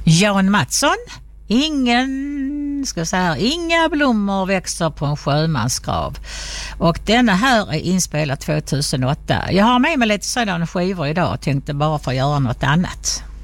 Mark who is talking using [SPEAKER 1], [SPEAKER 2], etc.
[SPEAKER 1] Jan Mattsson. Inga blommor växer på en sjömans grav. Och denna här är inspelad 2008. Jag har med mig lite sådana skivor idag och tänkte bara få göra något annat.